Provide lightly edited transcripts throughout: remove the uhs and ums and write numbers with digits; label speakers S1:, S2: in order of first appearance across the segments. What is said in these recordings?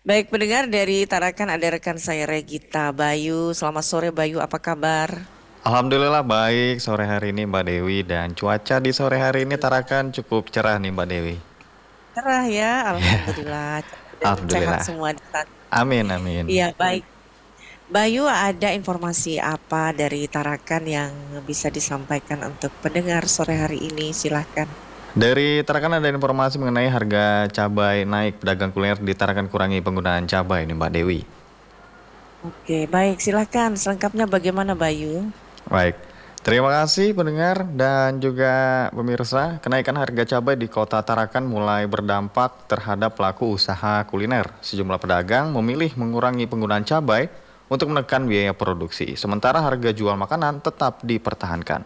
S1: Baik pendengar dari Tarakan ada rekan saya Regita Bayu. Selamat sore Bayu, apa kabar?
S2: Alhamdulillah baik sore hari ini Mbak Dewi dan cuaca di sore hari ini Tarakan cukup cerah nih Mbak Dewi.
S1: Cerah ya, Alhamdulillah. Dan sehat
S2: Alhamdulillah.
S1: semua di sana.
S2: Amin amin.
S1: Iya baik. Bayu ada informasi apa dari Tarakan yang bisa disampaikan untuk pendengar sore hari ini? Silahkan.
S2: Dari Tarakan ada informasi mengenai harga cabai naik, pedagang kuliner di Tarakan kurangi penggunaan cabai nih Mbak Dewi.
S1: Oke, baik silahkan. Selengkapnya bagaimana Bayu?
S2: Baik. Terima kasih pendengar dan juga pemirsa. Kenaikan harga cabai di Kota Tarakan mulai berdampak terhadap pelaku usaha kuliner. Sejumlah pedagang memilih mengurangi penggunaan cabai untuk menekan biaya produksi. Sementara harga jual makanan tetap dipertahankan.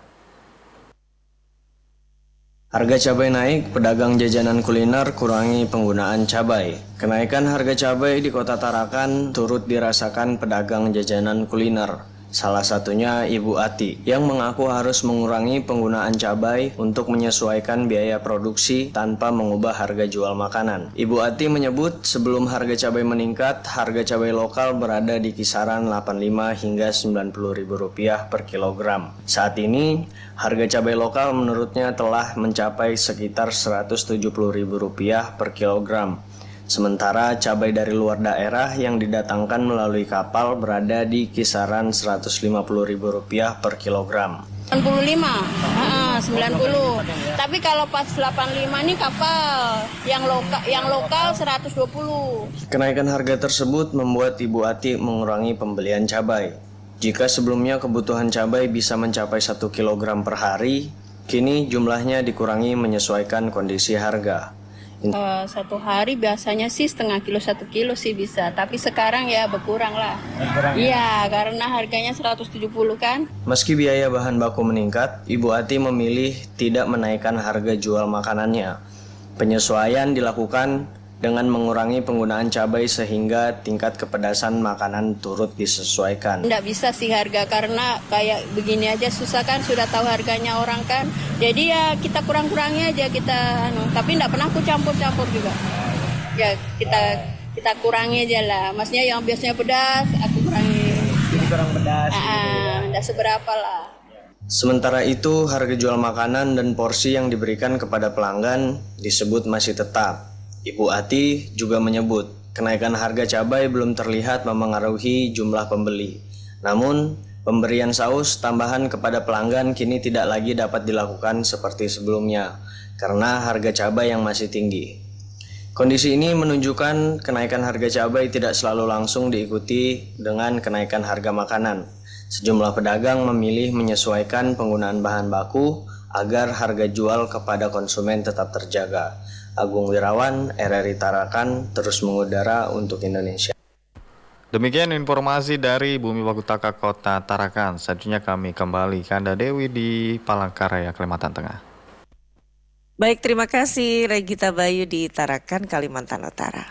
S3: Harga cabai naik, pedagang jajanan kuliner kurangi penggunaan cabai. Kenaikan harga cabai di Kota Tarakan turut dirasakan pedagang jajanan kuliner. Salah satunya Ibu Ati yang mengaku harus mengurangi penggunaan cabai untuk menyesuaikan biaya produksi tanpa mengubah harga jual makanan. Ibu Ati menyebut sebelum harga cabai meningkat, harga cabai lokal berada di kisaran 85 hingga 90 ribu rupiah per kilogram. Saat ini, harga cabai lokal menurutnya telah mencapai sekitar 170 ribu rupiah per kilogram. Sementara cabai dari luar daerah yang didatangkan melalui kapal berada di kisaran 150 ribu rupiah per kilogram.
S4: 95, 90. Tapi kalau pas 85 ini kapal, yang lokal 120.
S3: Kenaikan harga tersebut membuat Ibu Ati mengurangi pembelian cabai. Jika sebelumnya kebutuhan cabai bisa mencapai 1 kilogram per hari, kini jumlahnya dikurangi menyesuaikan kondisi harga.
S4: Satu hari biasanya sih setengah kilo 1 kilo sih bisa, tapi sekarang ya berkurang lah. Iya, karena harganya 170 kan.
S3: Meski biaya bahan baku meningkat, Ibu Ati memilih tidak menaikkan harga jual makanannya. Penyesuaian dilakukan dengan mengurangi penggunaan cabai sehingga tingkat kepedasan makanan turut disesuaikan.
S4: Nggak bisa sih harga karena kayak begini aja susah kan, sudah tahu harganya orang kan. Jadi ya kita kurang-kurangi aja kita tapi nggak pernah aku campur-campur juga. Ya kita kurangi aja lah. Maksudnya yang biasanya pedas aku kurangi.
S3: Jadi kurang pedas.
S4: Nggak seberapa lah.
S3: Sementara itu, harga jual makanan dan porsi yang diberikan kepada pelanggan disebut masih tetap. Ibu Ati juga menyebut kenaikan harga cabai belum terlihat memengaruhi jumlah pembeli. Namun, pemberian saus tambahan kepada pelanggan kini tidak lagi dapat dilakukan seperti sebelumnya karena harga cabai yang masih tinggi. Kondisi ini menunjukkan kenaikan harga cabai tidak selalu langsung diikuti dengan kenaikan harga makanan. Sejumlah pedagang memilih menyesuaikan penggunaan bahan baku agar harga jual kepada konsumen tetap terjaga. Agung Wirawan, RRI Tarakan, terus mengudara untuk Indonesia.
S2: Demikian informasi dari Bumi Wagutaka Kota Tarakan. Selanjutnya kami kembali ke Anda Dewi di Palangkaraya, Kalimantan Tengah.
S1: Baik, terima kasih Regita Bayu di Tarakan, Kalimantan Utara.